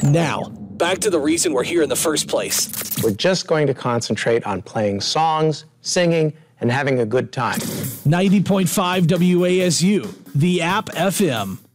Now, back to the reason we're here in the first place. We're just going to concentrate on playing songs, singing, and having a good time. 90.5 WASU, the App FM.